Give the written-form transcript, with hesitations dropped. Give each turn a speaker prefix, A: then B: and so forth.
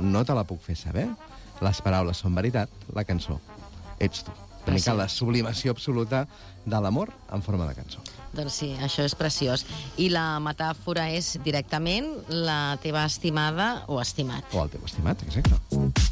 A: no te la puc fer saber. Les paraules són veritat, la cançó ets tu. Una mica la sublimació absoluta de l'amor en forma de cançó.
B: Doncs sí, això és preciós. I la metàfora és directament la teva estimada o estimat.
A: O el teu estimat, exacte.